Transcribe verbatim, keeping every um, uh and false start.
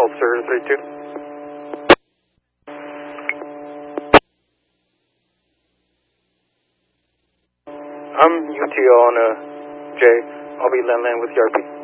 Ulster three two. I'm U T O on a J. I'll be landline with E R P.